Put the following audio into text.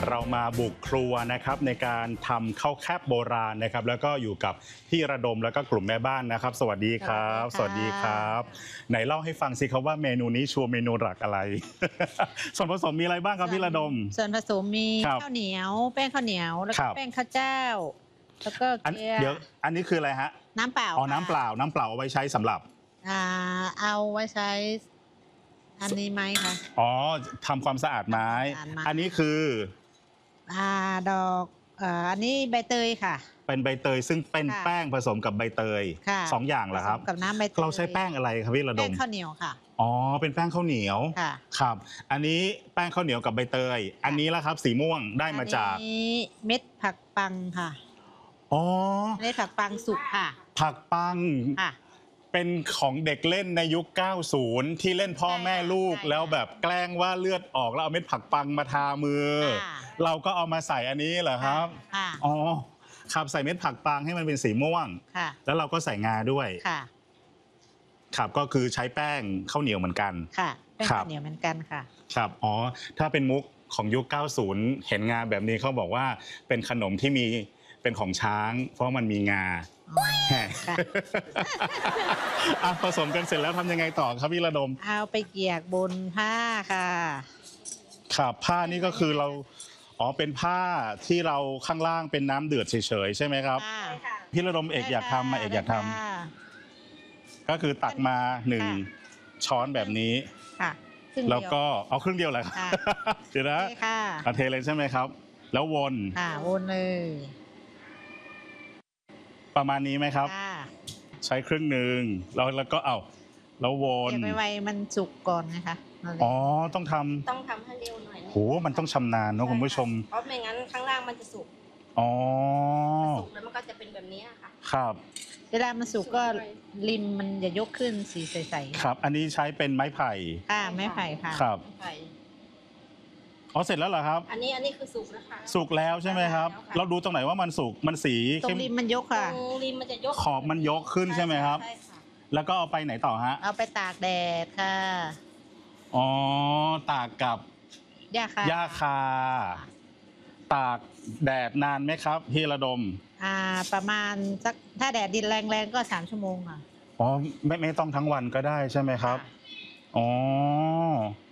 เรามาบุกครัวนะครับในการทำข้าวแคบโบราณนะครับแล้วก็อยู่กับพี่ระดมแล้วก็กลุ่มแม่บ้านนะครับสวัสดีครับสวัสดีครับไหนเล่าให้ฟังสิครับว่าเมนูนี้ชัวร์เมนูหลักอะไร ส่วนผสมมีอะไรบ้างครับพี่ระดมส่วนผสมมีข้าวเหนียวแป้งข้าวเหนียวแล้วก็แป้งข้าวเจ้าแล้วก็เกลือเดี๋ยวอันนี้คืออะไรฮะน้ำเปล่าน้ำเปล่าเอาไว้ใช้สำหรับเอาไว้ใช้อันนี้ไหมคะทำความสะอาดไม้อันนี้คือดอกอันนี้ใบเตยค่ะเป็นใบเตยซึ่งเป็นแป้งผสมกับใบเตย2อย่างเหรอครับกับน้ำใบเตยเราใช้แป้งอะไรครับพี่ระดมแป้งข้าวเหนียวค่ะเป็นแป้งข้าวเหนียวครับอันนี้แป้งข้าวเหนียวกับใบเตยอันนี้ละครับสีม่วงได้มาจากอันนี้เม็ดผักปังค่ะเม็ดผักปังสุกค่ะผักปังเป็นของเด็กเล่นในยุค 90 ที่เล่นพ่อแม่ลูกแล้วแบบแกล้งว่าเลือดออกแล้วเอาเม็ดผักปังมาทามือเราก็เอามาใส่อันนี้เหรอครับครับใส่เม็ดผักปังให้มันเป็นสีม่วงแล้วเราก็ใส่งาด้วยครับก็คือใช้แป้งข้าวเหนียวเหมือนกันค่ะแป้งข้าวเหนียวเหมือนกันค่ะครับถ้าเป็นมุกของยุค 90 เห็นงาแบบนี้เขาบอกว่าเป็นขนมที่มีเป็นของช้างเพราะมันมีงาผสมกันเสร็จแล้วทำยังไงต่อครับพี่ระดมเอาไปเกี่ยบนผ้าค่ะครับผ้านี่ก็คือเราเป็นผ้าที่เราข้างล่างเป็นน้ำเดือดเฉยๆใช่ไหมครับพี่ระดมเอกอยากทำมาเอกอยากทำก็คือตักมา1 ช้อนแบบนี้แล้วก็เอาครึ่งเดียวเลยครับเดี๋ยวนะเทเลยใช่ไหมครับแล้ววนเลยประมาณนี้ไหมครับใช้ครึ่งหนึ่งแล้วก็แล้ววนไม่ไวมันสุกก่อนนะคะต้องทำให้เร็วหน่อยโหมันต้องชำนาญเนาะคุณผู้ชมเพราะไม่งั้นข้างล่างมันจะสุกสุกแล้วมันก็จะเป็นแบบนี้ค่ะครับเวลามันสุกก็ริมมันจะยกขึ้นสีใสๆครับอันนี้ใช้เป็นไม้ไผ่ไม้ไผ่ค่ะครับเสร็จแล้วเหรอครับอันนี้คือสุกนะคะสุกแล้วใช่ไหมครับเราดูตรงไหนว่ามันสุกมันสีตรงริมมันยกค่ะตรงริมมันจะยกขอบมันยกขึ้นใช่ไหมครับแล้วก็เอาไปไหนต่อฮะเอาไปตากแดดค่ะตากกับหญ้าคาตากแดดนานไหมครับพี่ระดมประมาณสักถ้าแดดดินแรงๆก็3 ชั่วโมงค่ะไม่ต้องทั้งวันก็ได้ใช่ไหมครับ